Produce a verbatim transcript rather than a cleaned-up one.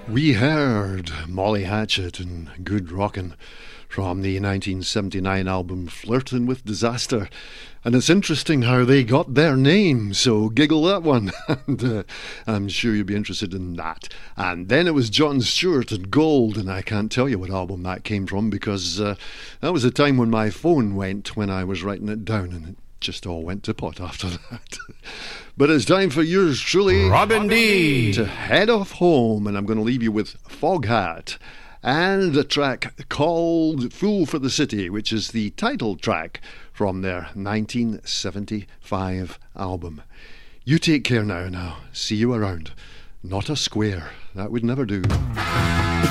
We heard Molly Hatchet and Good Rockin' from the nineteen seventy-nine album Flirtin' with Disaster. And it's interesting how they got their name, so giggle that one. and uh, I'm sure you'll be interested in that. And then it was John Stewart and Gold, and I can't tell you what album that came from because uh, that was the time when my phone went when I was writing it down, and it just all went to pot after that. But it's time for yours truly, Robin D, to head off home, and I'm going to leave you with Foghat and a track called Fool for the City, which is the title track from their nineteen seventy-five album. You take care now, now. See you around. Not a square. That would never do.